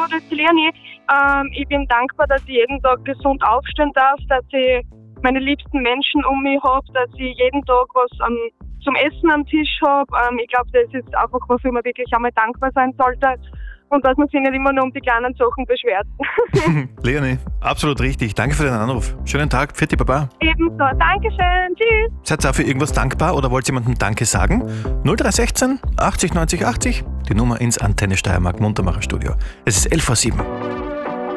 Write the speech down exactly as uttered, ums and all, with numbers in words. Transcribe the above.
das ist die Leonie. Ähm, ich bin dankbar, dass ich jeden Tag gesund aufstehen darf, dass ich meine liebsten Menschen um mich habe, dass ich jeden Tag was am, zum Essen am Tisch habe. Ähm, ich glaube, das ist einfach, wofür man wirklich einmal dankbar sein sollte. Und dass man sich nicht immer nur um die kleinen Sachen beschwert. Leonie, absolut richtig. Danke für den Anruf. Schönen Tag. Pfiat Baba. Ebenso. Dankeschön. Tschüss. Seid ihr auch für irgendwas dankbar oder wollt jemandem Danke sagen? null drei eins sechs achtzig neunzig achtzig, die Nummer ins Antenne Steiermark Muntermacher Studio. Es ist elf Uhr sieben.